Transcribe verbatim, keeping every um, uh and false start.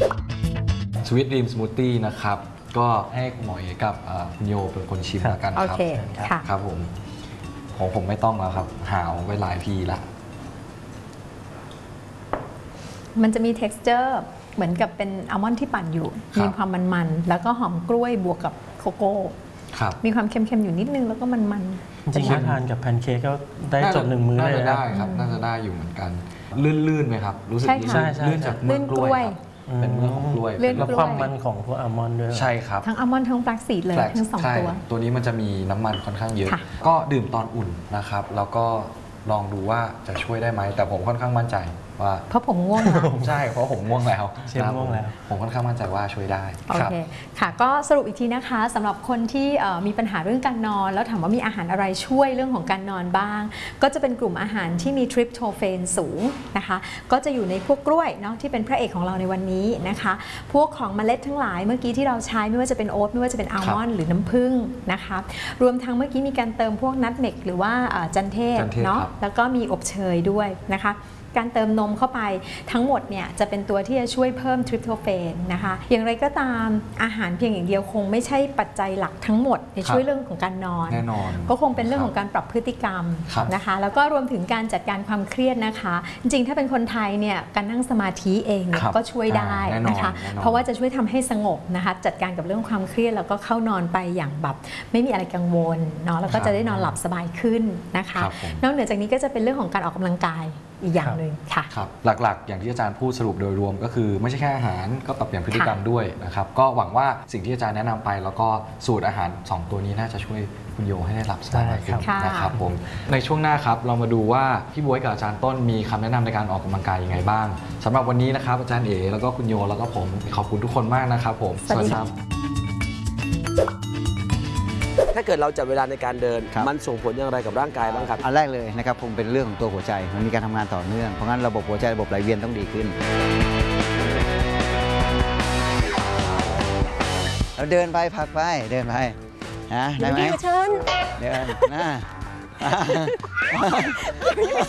สวีทดรีมสมูทตี้นะครับก็ให้คุณหมอเอกับคุณโยเป็นคนชิมแล้วกันครับโอเคค่ะครับผมของผมไม่ต้องแล้วครับหาวไปหลายทีละมันจะมี texture เหมือนกับเป็นอัลมอนด์ที่ปั่นอยู่มีความมันๆแล้วก็หอมกล้วยบวกกับโกโก้มีความเค็มๆอยู่นิดนึงแล้วก็มันๆจริงๆทานกับแพนเค้กก็ได้จบหนึ่งมื้อเลยน่าจะได้ครับน่าจะได้อยู่เหมือนกันลื่นๆไหมครับรู้สึกใช่ค่ะลื่นจากเมือกล้วยเป็นเมือกของกล้วยแล้วความมันของพวกอัลมอนด์ด้วยใช่ครับทั้งอัลมอนด์ทั้งแฟลกซีดเลยทั้งสองตัวตัวนี้มันจะมีน้ำมันค่อนข้างเยอะก็ดื่มตอนอุ่นนะครับแล้วก็ลองดูว่าจะช่วยได้ไหมแต่ผมค่อนข้างมั่นใจว่าเพราะผมง่วงแล้วใช่เพราะผมง่วงแล้วเชฟง่วงแล้วผมค่อนข้างมั่นใจว่าช่วยได้โอเคค่ะก็สรุปอีกทีนะคะสำหรับคนที่มีปัญหาเรื่องการนอนแล้วถามว่ามีอาหารอะไรช่วยเรื่องของการนอนบ้างก็จะเป็นกลุ่มอาหารที่มีทริปโทเฟนสูงนะคะก็จะอยู่ในพวกกล้วยเนาะที่เป็นพระเอกของเราในวันนี้นะคะพวกของเมล็ดทั้งหลายเมื่อกี้ที่เราใช้ไม่ว่าจะเป็นโอ๊ตไม่ว่าจะเป็นอัลมอนด์หรือน้ำผึ้งนะคะรวมทั้งเมื่อกี้มีการเติมพวกนัทเมกหรือว่าจันเทศเนาะแล้วก็มีอบเชยด้วยนะคะการเติมนมเข้าไปทั้งหมดเนี่ยจะเป็นตัวที่จะช่วยเพิ่มทริปโตเฟนนะคะอย่างไรก็ตามอาหารเพียงอย่างเดียวคงไม่ใช่ปัจจัยหลักทั้งหมดในช่วยเรื่องของการนอนแน่นอนก็คงเป็นเรื่องของการปรับพฤติกรรมนะคะแล้วก็รวมถึงการจัดการความเครียดนะคะจริงๆถ้าเป็นคนไทยเนี่ยการนั่งสมาธิเองก็ช่วยได้นะคะเพราะว่าจะช่วยทำให้สงบนะคะจัดการกับเรื่องความเครียดแล้วก็เข้านอนไปอย่างแบบไม่มีอะไรกังวลเนาะแล้วก็จะได้นอนหลับสบายขึ้นนะคะนอกเหนือจากนี้ก็จะเป็นเรื่องของการออกกำลังกายอีกอย่างหนึ่งค่ะครับหลักๆอย่างที่อาจารย์พูดสรุปโดยรวมก็คือไม่ใช่แค่อาหารก็ปรับเปลี่ยนพฤติกรรมด้วยนะครับก็หวังว่าสิ่งที่อาจารย์แนะนำไปแล้วก็สูตรอาหารสองตัวนี้น่าจะช่วยคุณโยให้ได้หลับสบายขึ้นนะครับผมในช่วงหน้าครับเรามาดูว่าพี่บ๊วยกับอาจารย์ต้นมีคำแนะนำในการออกกำลังกายยังไงบ้างสำหรับวันนี้นะครับอาจารย์เอ๋แล้วก็คุณโยแล้วก็ผมขอบคุณทุกคนมากนะครับผมสวัสดีครับถ้าเกิดเราจัดเวลาในการเดินมันส่งผลอย่างไรกับร่างกายบ้างครับอันแรกเลยนะครับคงเป็นเรื่องของตัวหัวใจมันมีการทำงานต่อเนื่องเพราะงั้นระบบหัวใจระบบไหลเวียนต้องดีขึ้นเราเดินไปพักไปเดินไปนะได้ไหมเดินนะ